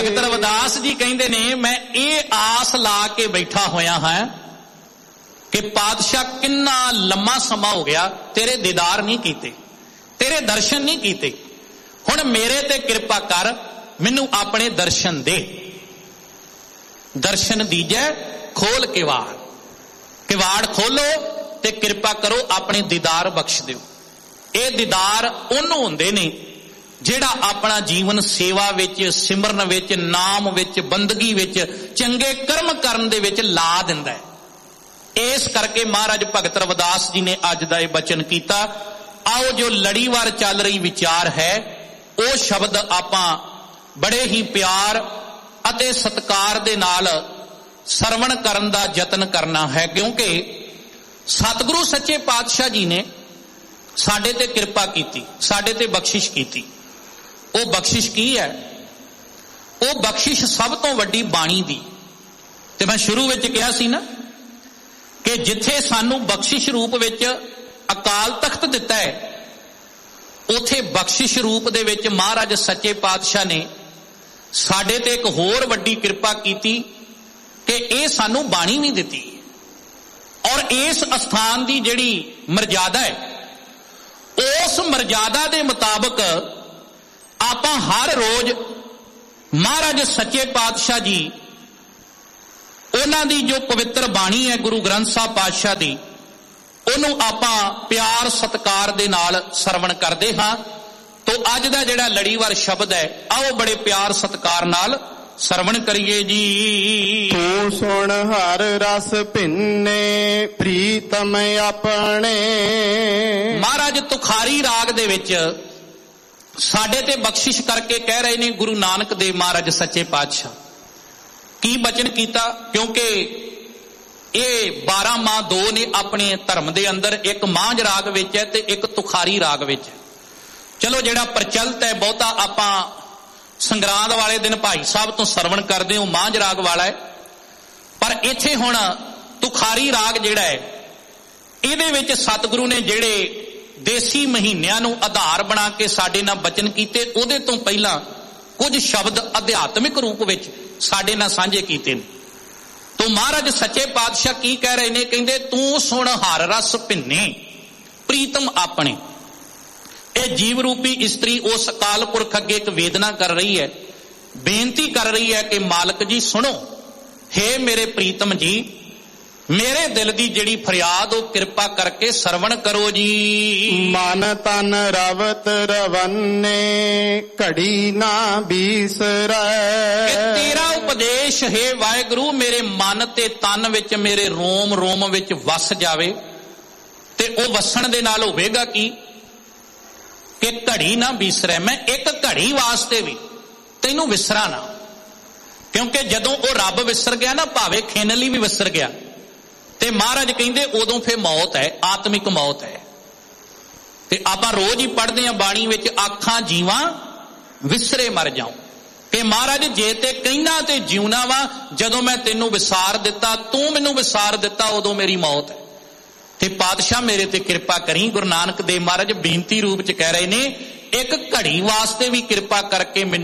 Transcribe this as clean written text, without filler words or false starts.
ਭਗਤ ਰਵਿਦਾਸ ਜੀ ਕਹਿੰਦੇ ਨੇ, ਮੈਂ ਇਹ ਆਸ ਲਾ ਕੇ ਬੈਠਾ ਹੋਇਆ ਹਾਂ ਕਿ ਪਾਤਸ਼ਾਹ ਕਿੰਨਾ ਲੰਮਾ ਸਮਾਂ ਹੋ ਗਿਆ ਤੇਰੇ ਦੀਦਾਰ ਨਹੀਂ ਕੀਤੇ, ਤੇਰੇ ਦਰਸ਼ਨ ਨਹੀਂ ਕੀਤੇ, ਹੁਣ ਮੇਰੇ ਤੇ ਕਿਰਪਾ ਕਰ, ਮੈਨੂੰ ਆਪਣੇ ਦਰਸ਼ਨ ਦੇ। ਦਰਸ਼ਨ ਦੀਜੈ ਖੋਲ ਕਿਵਾੜ, ਕਿਵਾੜ ਖੋਲੋ ਤੇ ਕਿਰਪਾ ਕਰੋ, ਆਪਣੇ ਦੀਦਾਰ ਬਖਸ਼ ਦਿਓ। ਇਹ ਦੀਦਾਰ ਉਹਨੂੰ ਹੁੰਦੇ ਨੇ ਜਿਹੜਾ ਆਪਣਾ ਜੀਵਨ ਸੇਵਾ ਵਿੱਚ, ਸਿਮਰਨ ਵਿੱਚ, ਨਾਮ ਵਿੱਚ, ਬੰਦਗੀ ਵਿੱਚ, ਚੰਗੇ ਕਰਮ ਕਰਨ ਦੇ ਵਿੱਚ ਲਾ ਦਿੰਦਾ ਹੈ। ਇਸ ਕਰਕੇ ਮਹਾਰਾਜ ਭਗਤ ਰਵਿਦਾਸ ਜੀ ਨੇ ਅੱਜ ਦਾ ਇਹ ਬਚਨ ਕੀਤਾ। ਆਓ ਜੋ ਲੜੀਵਾਰ ਚੱਲ ਰਹੀ ਵਿਚਾਰ ਹੈ ਉਹ ਸ਼ਬਦ ਆਪਾਂ ਬੜੇ ਹੀ ਪਿਆਰ ਅਤੇ ਸਤਿਕਾਰ ਦੇ ਨਾਲ ਸਰਵਣ ਕਰਨ ਦਾ ਯਤਨ ਕਰਨਾ ਹੈ, ਕਿਉਂਕਿ ਸਤਿਗੁਰੂ ਸੱਚੇ ਪਾਤਸ਼ਾਹ ਜੀ ਨੇ ਸਾਡੇ ਤੇ ਕਿਰਪਾ ਕੀਤੀ, ਸਾਡੇ ਤੇ ਬਖਸ਼ਿਸ਼ ਕੀਤੀ। ਉਹ ਬਖਸ਼ਿਸ਼ ਕੀ ਹੈ? ਉਹ ਬਖਸ਼ਿਸ਼ ਸਭ ਤੋਂ ਵੱਡੀ ਬਾਣੀ ਦੀ। ਤੇ ਮੈਂ ਸ਼ੁਰੂ ਵਿੱਚ ਕਿਹਾ ਸੀ ਨਾ ਕਿ ਜਿੱਥੇ ਸਾਨੂੰ ਬਖਸ਼ਿਸ਼ ਰੂਪ ਵਿੱਚ ਅਕਾਲ ਤਖਤ ਦਿੱਤਾ ਹੈ, ਉਥੇ ਬਖਸ਼ਿਸ਼ ਰੂਪ ਦੇ ਵਿੱਚ ਮਹਾਰਾਜ ਸੱਚੇ ਪਾਤਸ਼ਾਹ ਨੇ ਸਾਡੇ ਤੇ ਇੱਕ ਹੋਰ ਵੱਡੀ ਕਿਰਪਾ ਕੀਤੀ ਕਿ ਇਹ ਸਾਨੂੰ ਬਾਣੀ ਵੀ ਦਿੱਤੀ। ਔਰ ਇਸ ਅਸਥਾਨ ਦੀ ਜਿਹੜੀ ਮਰਜ਼ਾਦਾ ਹੈ, ਉਸ ਮਰਜ਼ਾਦਾ ਦੇ ਮੁਤਾਬਕ ਆਪਾਂ ਹਰ ਰੋਜ਼ ਮਹਾਰਾਜ ਸੱਚੇ ਪਾਤਸ਼ਾਹ ਜੀ, ਉਹਨਾਂ ਦੀ ਜੋ ਪਵਿੱਤਰ ਬਾਣੀ ਹੈ ਗੁਰੂ ਗ੍ਰੰਥ ਸਾਹਿਬ ਪਾਤਸ਼ਾਹ ਦੀ, ਉਹਨੂੰ ਆਪਾਂ ਪਿਆਰ ਸਤਿਕਾਰ ਦੇ ਨਾਲ ਸਰਵਣ ਕਰਦੇ ਹਾਂ। ਤੋ ਅੱਜ ਦਾ ਜਿਹੜਾ ਲੜੀਵਾਰ ਸ਼ਬਦ ਹੈ, ਆਓ ਬੜੇ ਪਿਆਰ ਸਤਿਕਾਰ ਨਾਲ ਸਰਵਣ ਕਰੀਏ ਜੀ। ਤੂੰ ਸੁਣ ਹਰ ਰਸ ਭਿੰਨੇ ਪ੍ਰੀਤਮ ਆਪਣੇ। ਮਹਾਰਾਜ ਤੁਖਾਰੀ ਰਾਗ ਦੇ ਵਿੱਚ ਸਾਡੇ ਤੇ ਬਖਸ਼ਿਸ਼ ਕਰਕੇ ਕਹਿ ਰਹੇ ਨੇ ਗੁਰੂ ਨਾਨਕ ਦੇਵ ਮਹਾਰਾਜ ਸੱਚੇ ਪਾਤਸ਼ਾਹ। ਕੀ ਬਚਨ ਕੀਤਾ? ਕਿਉਂਕਿ ਇਹ 12 ਮਾਹ 2 ਨੇ ਆਪਣੇ ਧਰਮ ਦੇ ਅੰਦਰ, ਇੱਕ ਮਾਂਝ ਰਾਗ ਵਿੱਚ ਹੈ ਤੇ ਇੱਕ ਤੁਖਾਰੀ ਰਾਗ ਵਿੱਚ। ਚਲੋ ਜਿਹੜਾ ਪ੍ਰਚਲਿਤ ਹੈ, ਬਹੁਤਾ ਆਪਾਂ ਸੰਗਰਾਂਦ ਵਾਲੇ ਦਿਨ ਭਾਈ ਸਾਹਿਬ ਤੋਂ ਸਰਵਣ ਕਰਦੇ ਹੋ, ਮਾਂਝ ਰਾਗ ਵਾਲਾ ਹੈ। ਪਰ ਇੱਥੇ ਹੁਣ ਤੁਖਾਰੀ ਰਾਗ ਜਿਹੜਾ ਹੈ, ਇਹਦੇ ਵਿੱਚ ਸਤਿਗੁਰੂ ਨੇ ਜਿਹੜੇ ਦੇਸੀ ਮਹੀਨਿਆਂ ਨੂੰ ਆਧਾਰ ਬਣਾ ਕੇ ਸਾਡੇ ਨਾਲ ਬਚਨ ਕੀਤੇ, ਉਹਦੇ ਤੋਂ ਪਹਿਲਾਂ ਕੁਝ ਸ਼ਬਦ ਅਧਿਆਤਮਿਕ ਰੂਪ ਵਿੱਚ ਸਾਡੇ ਨਾਲ ਸਾਂਝੇ ਕੀਤੇ ਨੇ। ਤੋ ਮਹਾਰਾਜ ਸੱਚੇ ਪਾਤਸ਼ਾਹ ਕੀ ਕਹਿ ਰਹੇ ਨੇ? ਕਹਿੰਦੇ ਤੂੰ ਸੁਣ ਹਰ ਰਸ ਭਿੰਨੇ ਪ੍ਰੀਤਮ ਆਪਣੇ। ਇਹ ਜੀਵ ਰੂਪੀ ਇਸਤਰੀ ਉਸ ਅਕਾਲ ਪੁਰਖ ਅੱਗੇ ਇੱਕ ਵੇਦਨਾ ਕਰ ਰਹੀ ਹੈ, ਬੇਨਤੀ ਕਰ ਰਹੀ ਹੈ ਕਿ ਮਾਲਕ ਜੀ ਸੁਣੋ, ਹੇ ਮੇਰੇ ਪ੍ਰੀਤਮ ਜੀ, ਮੇਰੇ ਦਿਲ ਦੀ ਜਿਹੜੀ ਫਰਿਆਦ ਉਹ ਕਿਰਪਾ ਕਰਕੇ ਸਰਵਣ ਕਰੋ ਜੀ। ਮਨ ਤਨ ਰਵਤ ਰਵੰਨੇ ਘੜੀ ਨਾ ਬੀਸਰੈ। ਤੇਰਾ ਉਪਦੇਸ਼ ਹੈ ਵਾਹਿਗੁਰੂ ਮੇਰੇ ਮਨ ਤੇ ਤਨ ਵਿੱਚ, ਮੇਰੇ ਰੋਮ ਰੋਮ ਵਿੱਚ ਵਸ ਜਾਵੇ। ਤੇ ਉਹ ਵਸਣ ਦੇ ਨਾਲ ਹੋਵੇਗਾ ਕੀ ਕਿ ਘੜੀ ਨਾ ਬੀਸਰੈ, ਮੈਂ ਇੱਕ ਘੜੀ ਵਾਸਤੇ ਵੀ ਤੈਨੂੰ ਵਿਸਰਾਂ ਨਾ। ਕਿਉਂਕਿ ਜਦੋਂ ਉਹ ਰੱਬ ਵਿਸਰ ਗਿਆ ਨਾ, ਭਾਵੇਂ ਖਿੰਨ ਲਈ ਵੀ ਵਿਸਰ ਗਿਆ, ਤੇ ਮਹਾਰਾਜ ਕਹਿੰਦੇ ਉਦੋਂ ਫਿਰ ਮੌਤ ਹੈ, ਆਤਮਿਕ ਮੌਤ ਹੈ। ਤੇ ਆਪਾਂ ਰੋਜ਼ ਹੀ ਪੜ੍ਹਦੇ ਹਾਂ ਬਾਣੀ ਵਿੱਚ, ਆਖਾਂ ਜੀਵਾਂ ਵਿਸਰੇ ਮਰ ਜਾਉ। ਕਿ ਮਹਾਰਾਜ ਜੇ ਤੇ ਕਹਿਣਾ ਤੇ ਜਿਉਣਾ ਵਾ, ਜਦੋਂ ਮੈਂ ਤੈਨੂੰ ਵਿਸਾਰ ਦਿੱਤਾ, ਤੂੰ ਮੈਨੂੰ ਵਿਸਾਰ ਦਿੱਤਾ, ਉਦੋਂ ਮੇਰੀ ਮੌਤ ਹੈ। ਤੇ ਪਾਤਸ਼ਾਹ ਮੇਰੇ ਤੇ ਕਿਰਪਾ ਕਰੀ। ਗੁਰੂ ਨਾਨਕ ਦੇਵ ਮਹਾਰਾਜ ਬੇਨਤੀ ਰੂਪ ਚ ਕਹਿ ਰਹੇ ਨੇ, ਇੱਕ ਘੜੀ ਵਾਸਤੇ ਵੀ ਕਿਰਪਾ ਕਰਕੇ ਮੈਨੂੰ